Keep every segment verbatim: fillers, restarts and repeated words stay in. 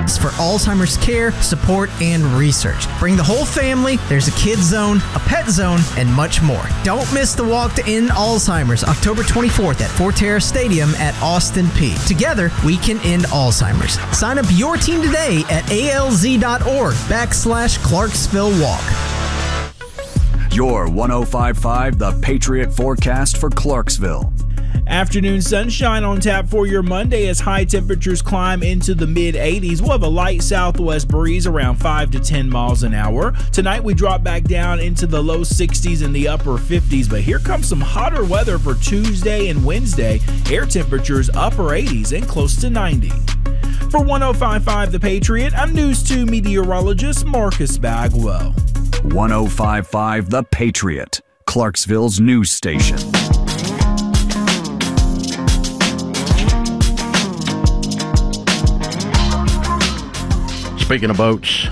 for Alzheimer's care, support, and research. Bring the whole family. There's a kids zone, a pet zone, and much more. Don't miss the Walk to End Alzheimer's, October twenty-fourth at Forterra Stadium at Austin Peay. Together, we can end Alzheimer's. Sign up your team today at alz.org backslash Clarksville Walk. Your one oh five point five The Patriot forecast for Clarksville. Afternoon sunshine on tap for your Monday as high temperatures climb into the mid eighties. We'll have a light southwest breeze around five to ten miles an hour. Tonight we drop back down into the low sixties and the upper fifties, but here comes some hotter weather for Tuesday and Wednesday. Air temperatures upper eighties and close to ninety. For one oh five point five The Patriot, I'm News two meteorologist Marcus Bagwell. one oh five point five The Patriot, Clarksville's news station. Speaking of boats,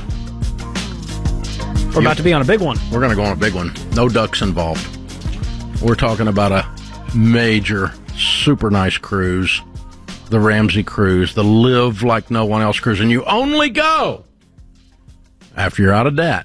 we're about to be on a big one. We're going to go on a big one. No ducks involved. We're talking about a major, super nice cruise, the Ramsey Cruise, the Live Like No One Else cruise, and you only go after you're out of debt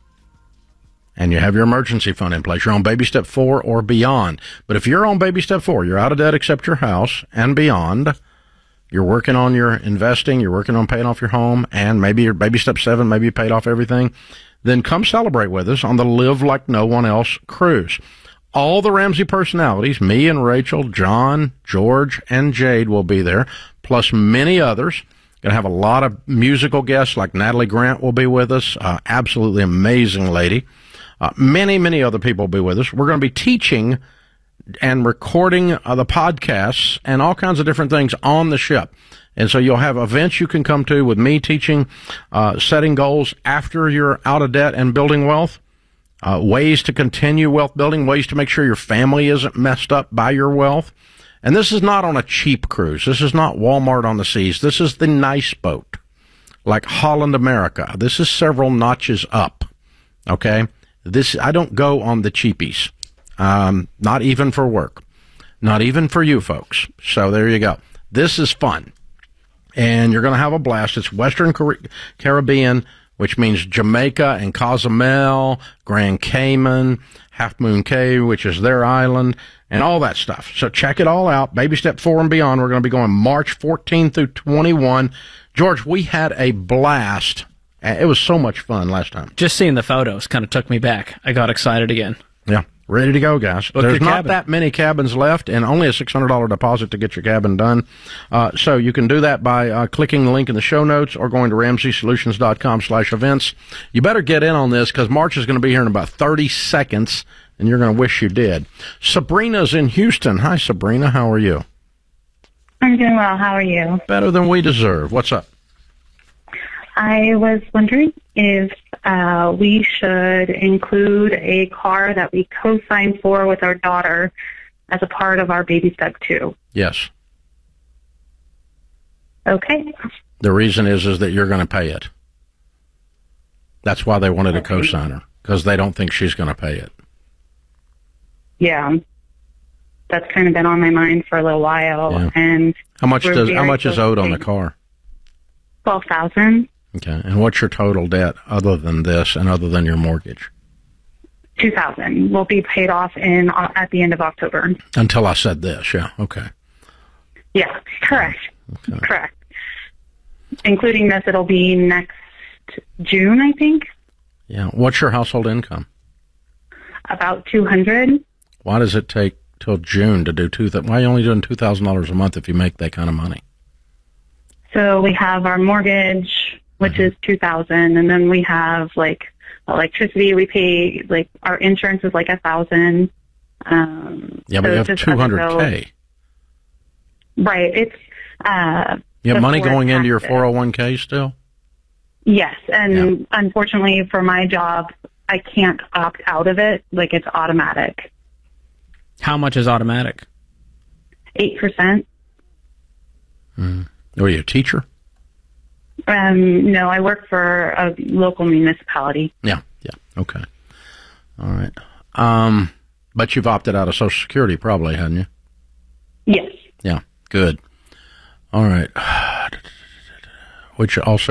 and you have your emergency fund in place. You're on baby step four or beyond. But if you're on baby step four, you're out of debt except your house and beyond. You're working on your investing, you're working on paying off your home, and maybe you're baby step seven, maybe you paid off everything, then come celebrate with us on the Live Like No One Else cruise. All the Ramsey personalities, me and Rachel, John, George, and Jade will be there, plus many others. Going to have a lot of musical guests, like Natalie Grant will be with us, uh, absolutely amazing lady. Uh, many, many other people will be with us. We're going to be teaching and recording uh, the podcasts and all kinds of different things on the ship. And so you'll have events you can come to with me teaching, uh, setting goals after you're out of debt and building wealth, uh, ways to continue wealth building, ways to make sure your family isn't messed up by your wealth. And this is not on a cheap cruise. This is not Walmart on the seas. This is the nice boat, like Holland America. This is several notches up, okay? This I don't go on the cheapies. Um, not even for work, not even for you folks. So there you go. This is fun, and you're going to have a blast. It's Western Car- Caribbean, which means Jamaica and Cozumel, Grand Cayman, Half Moon Cay, which is their island, and all that stuff. So check it all out. Baby step four and beyond. We're going to be going March fourteenth through twenty-one. George, we had a blast. It was so much fun last time. Just seeing the photos kind of took me back. I got excited again. Yeah. Ready to go, guys. Book There's not cabin. that many cabins left, and only a six hundred dollars deposit to get your cabin done. Uh, so you can do that by uh, clicking the link in the show notes or going to ramsey solutions dot com slash events. You better get in on this because March is going to be here in about thirty seconds, and you're going to wish you did. Sabrina's in Houston. Hi, Sabrina. How are you? I'm doing well. How are you? Better than we deserve. What's up? I was wondering if uh, we should include a car that we co-signed for with our daughter as a part of our baby step two. Yes. Okay. The reason is is that you're going to pay it. That's why they wanted a Okay. co-signer, because they don't think she's going to pay it. Yeah. That's kind of been on my mind for a little while. Yeah. And How much we're does how very much is close owed to on the paying car? twelve thousand dollars. Okay. And what's your total debt other than this and other than your mortgage? two thousand dollars will be paid off in uh, at the end of October. Until I said this, yeah. Okay. Yeah, correct. Okay. Correct. Including this, it'll be next June, I think. Yeah. What's your household income? About two hundred. Why does it take till June to do two? Th- why are you only doing two thousand dollars a month if you make that kind of money? So we have our mortgage, which Mm-hmm. is two thousand, and then we have like electricity. We pay like our insurance is like a thousand. Um, Yeah, but so you it's have just two other hundred bills. K. Right. It's uh, You have money before going into your taxes. four oh one K still? Yes, and Yeah. unfortunately for my job, I can't opt out of it. Like it's automatic. How much is automatic? Eight percent. Mm. Are you a teacher? Um, no, I work for a local municipality. Yeah, yeah. Okay. All right. Um, but you've opted out of Social Security probably, hadn't you? Yes. Yeah, good. All right. Which also